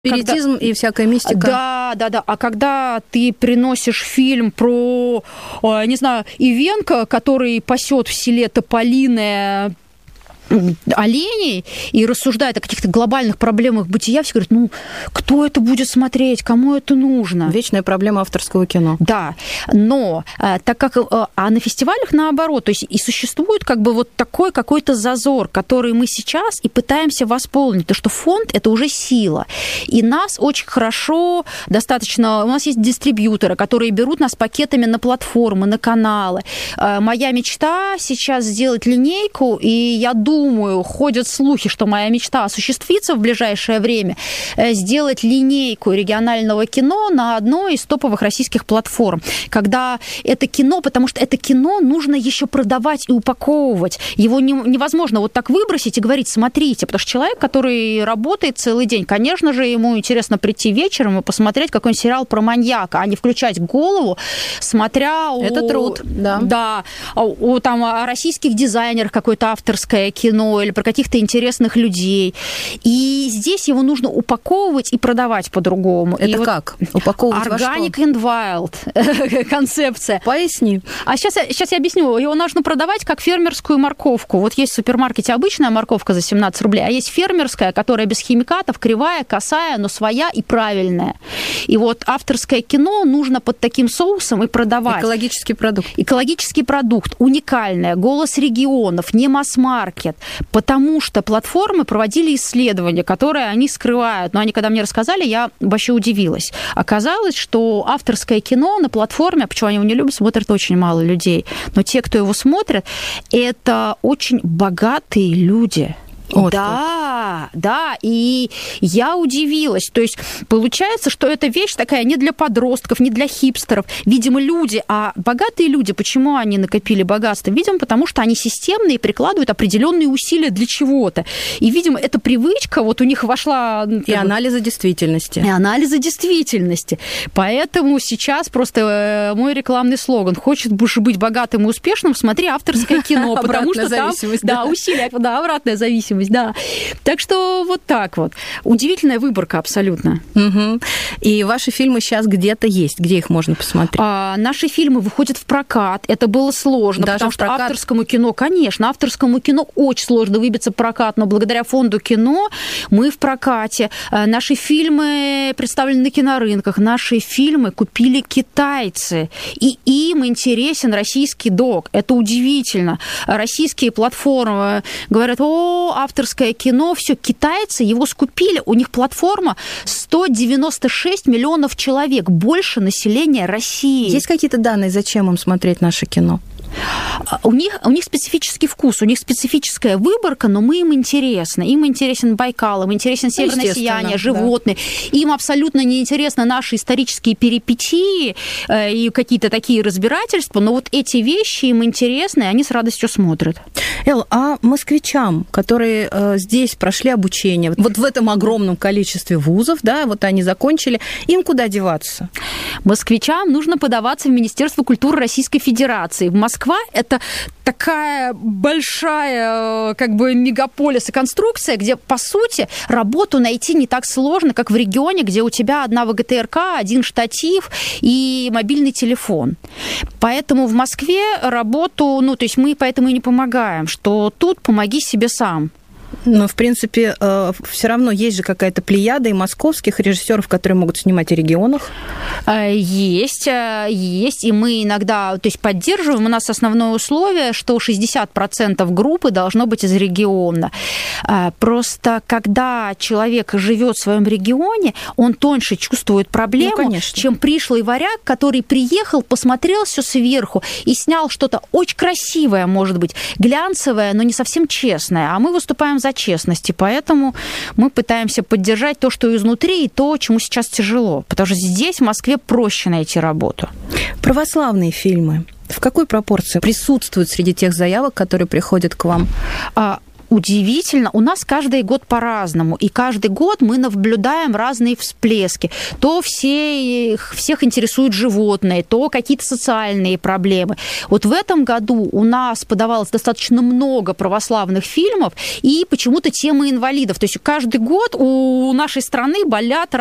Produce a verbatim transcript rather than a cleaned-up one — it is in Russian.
Спиритизм когда... и всякая мистика. Да, да, да. А когда ты приносишь фильм про, не знаю, Ивенка, который пасет в селе тополиное оленей и рассуждает о каких-то глобальных проблемах бытия, все говорят, ну, кто это будет смотреть, кому это нужно? Вечная проблема авторского кино. Да, но так как а на фестивалях наоборот, то есть и существует как бы вот такой какой-то зазор, который мы сейчас и пытаемся восполнить, то что фонд – это уже сила, и нас очень хорошо, достаточно, у нас есть дистрибьюторы, которые берут нас пакетами на платформы, на каналы. Моя мечта сейчас сделать линейку, и я думаю, Думаю, ходят слухи, что моя мечта осуществится в ближайшее время, сделать линейку регионального кино на одной из топовых российских платформ. Когда это кино, потому что это кино нужно еще продавать и упаковывать. Его не, невозможно вот так выбросить и говорить, смотрите, потому что человек, который работает целый день, конечно же, ему интересно прийти вечером и посмотреть какой-нибудь сериал про маньяка, а не включать голову, смотря... Это у, труд, да. Да, у там, о российских дизайнерах какое-то авторское кино, кино или про каких-то интересных людей. И здесь его нужно упаковывать и продавать по-другому. Это и как? Вот упаковывать во что? Organic and Wild концепция. Поясни. А сейчас, сейчас я объясню. Его нужно продавать как фермерскую морковку. Вот есть в супермаркете обычная морковка за семнадцать рублей, а есть фермерская, которая без химикатов, кривая, косая, но своя и правильная. И вот авторское кино нужно под таким соусом и продавать. Экологический продукт. Экологический продукт, уникальное, голос регионов, не масс-маркет. Потому что платформы проводили исследования, которые они скрывают. Но они, когда мне рассказали, я вообще удивилась. Оказалось, что авторское кино на платформе, почему они его не любят, смотрят очень мало людей. Но те, кто его смотрят, это очень богатые люди. Вот да, как. да, и я удивилась. То есть получается, что эта вещь такая не для подростков, не для хипстеров. Видимо, люди, а богатые люди, почему они накопили богатство? Видимо, потому что они системные и прикладывают определенные усилия для чего-то. И, видимо, эта привычка вот у них вошла... И анализа действительности. И анализа действительности. Поэтому сейчас просто мой рекламный слоган: хочешь быть богатым и успешным, смотри авторское кино. Потому что там... Да, усилия, да, обратная зависимость. Да. Так что вот так вот. Удивительная выборка абсолютно. Угу. И ваши фильмы сейчас где-то есть? Где их можно посмотреть? А, наши фильмы выходят в прокат. Это было сложно, даже потому что прокат... авторскому кино, конечно, авторскому кино очень сложно выбиться в прокат, но благодаря фонду кино мы в прокате. Наши фильмы представлены на кинорынках. Наши фильмы купили китайцы. И им интересен российский док. Это удивительно. Российские платформы говорят: о, авторское кино, все, китайцы его скупили, у них платформа сто девяносто шесть миллионов человек, больше населения России. Есть какие-то данные, зачем им смотреть наше кино? У них, у них специфический вкус, у них специфическая выборка, но мы им интересны. Им интересен Байкал, им интересен Северное сияние, животные. Да. Им абсолютно не интересны наши исторические перипетии и какие-то такие разбирательства, но вот эти вещи им интересны, и они с радостью смотрят. Эл, а москвичам, которые э, здесь прошли обучение, вот в этом огромном количестве вузов, да, вот они закончили, им куда деваться? Москвичам нужно подаваться в Министерство культуры Российской Федерации. В Москве Москва – это такая большая как бы мегаполис и конструкция, где, по сути, работу найти не так сложно, как в регионе, где у тебя одна ВГТРК, один штатив и мобильный телефон. Поэтому в Москве работу, ну, то есть мы поэтому и не помогаем, что тут помоги себе сам. Но, в принципе, все равно есть же какая-то плеяда и московских режиссеров, которые могут снимать и в регионах. Есть, есть, и мы иногда, то есть поддерживаем. У нас основное условие, что шестьдесят процентов группы должно быть из региона. Просто когда человек живет в своем регионе, он тоньше чувствует проблему, ну, чем пришлый варяг, который приехал, посмотрел все сверху и снял что-то очень красивое, может быть, глянцевое, но не совсем честное. А мы выступаем за честности, поэтому мы пытаемся поддержать то, что изнутри, и то, чему сейчас тяжело, потому что здесь, в Москве, проще найти работу. Православные фильмы в какой пропорции присутствуют среди тех заявок, которые приходят к вам? удивительно, у нас каждый год по-разному, и каждый год мы наблюдаем разные всплески. То все, всех интересуют животные, то какие-то социальные проблемы. Вот в этом году у нас подавалось достаточно много православных фильмов, и почему-то тема инвалидов. То есть каждый год у нашей страны болят